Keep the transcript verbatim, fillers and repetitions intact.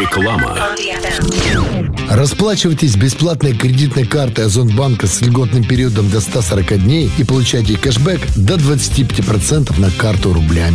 Реклама. Расплачивайтесь бесплатной кредитной картой Озонбанка с льготным периодом до ста сорока дней и получайте кэшбэк до двадцати пяти процентов на карту рублями.